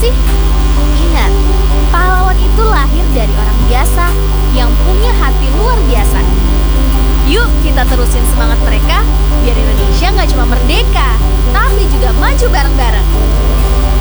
sih? Ingat, pahlawan itu lahir dari orang biasa yang punya hati luar biasa. Yuk kita terusin semangat mereka, biar Indonesia nggak cuma merdeka, tapi juga maju bareng-bareng.